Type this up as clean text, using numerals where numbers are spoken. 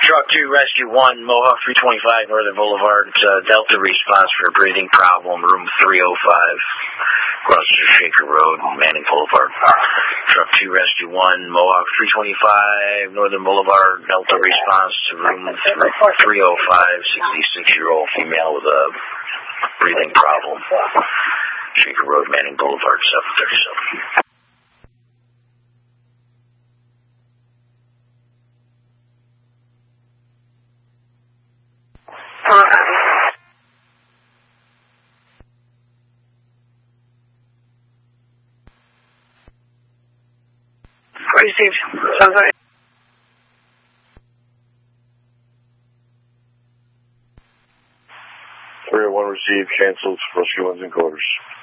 Truck 2, Rescue 1, Mohawk 325, Northern Boulevard. Delta response for a breathing problem, room 305, across the Shaker Road, Manning Boulevard. Truck 2, Rescue 1, Mohawk 325, Northern Boulevard. Delta response to room 305, 66-year-old female with a breathing problem. Shaker Road, Manning Boulevard, 737. Received. Sounds right. One received, canceled, rescue one's in quarters.